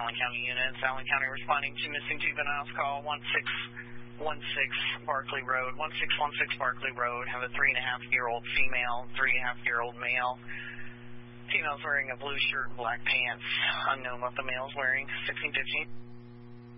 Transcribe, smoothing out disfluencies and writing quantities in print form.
Allen County units. Allen County responding to missing juveniles. Call 1616 Barkley Road. 1616 Barkley Road. Have a 3.5-year-old female, 3.5-year-old male. Female's wearing a blue shirt and black pants. Unknown what the male's wearing. 1615.